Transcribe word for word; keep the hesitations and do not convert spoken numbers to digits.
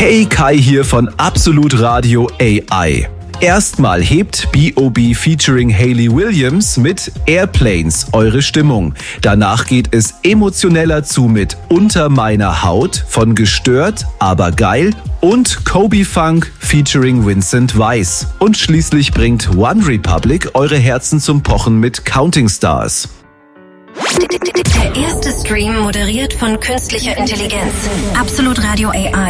Hey, Kai hier von Absolut Radio A I. Erstmal hebt B O B featuring Hayley Williams mit Airplanes eure Stimmung. Danach geht es emotioneller zu mit Unter meiner Haut von Gestört, aber geil und Kobe Funk featuring Vincent Weiss. Und schließlich bringt One Republic eure Herzen zum Pochen mit Counting Stars. Der erste Stream moderiert von künstlicher Intelligenz. Absolut Radio A I.